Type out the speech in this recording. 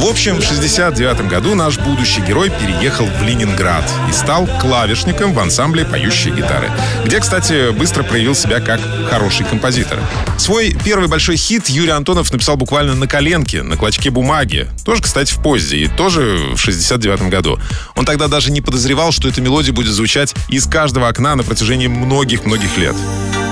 В общем, в 69 году наш будущий герой переехал в Ленинград и стал клавишником в ансамбле «Поющие гитары», где, кстати, быстро проявил себя как хороший композитор. Свой первый большой хит Юрий Антонов написал буквально на коленке, на клочке бумаги. Тоже, кстати, в поезде, и тоже в 69 году. Он тогда даже не подозревал, что эта мелодия будет звучать из каждого окна на протяжении многих-многих лет.